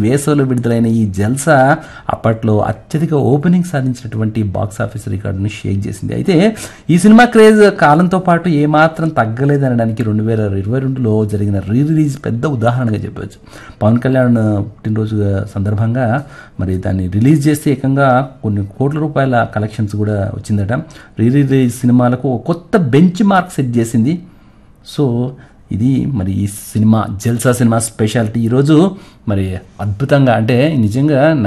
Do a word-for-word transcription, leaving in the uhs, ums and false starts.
వేసవిలో విడుదలైన ఈ జల్సా అప్పట్లో అత్యధిక ఓపెనింగ్ సాధించినటువంటి బాక్స్ ఆఫీస్ రికార్డును షేక్ చేసింది. అయితే ఈ సినిమా క్రేజ్ కాలంతో పాటు ఏమాత్రం తగ్గలేదనడానికి రెండు వేల ఇరవై రెండులో జరిగిన రీ రిలీజ్ పెద్ద ఉదాహరణగా చెప్పవచ్చు. పవన్ కళ్యాణ్ పుట్టినరోజు సందర్భంగా మరి దాన్ని రిలీజ్ చేస్తే ఏకంగా కొన్ని కోట్ల రూపాయల కలెక్షన్స్ కూడా వచ్చిందట. రీ రిలీజ్ సినిమాలకు కొత్త బెంచ్ మార్క్ సెట్ చేసింది. సో ఇది మరి ఈ సినిమా జల్సా సినిమా స్పెషాలిటీ. ఈరోజు మరి అద్భుతంగా అంటే నిజంగా